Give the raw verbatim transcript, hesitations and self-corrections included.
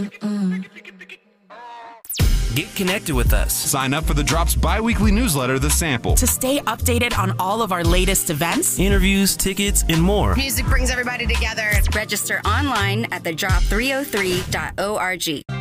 Get connected with us. Sign up for the Drop's bi-weekly newsletter, The Sample, to stay updated on all of our latest events, interviews, tickets, and more. Music brings everybody together. Register online at the drop three oh three dot org.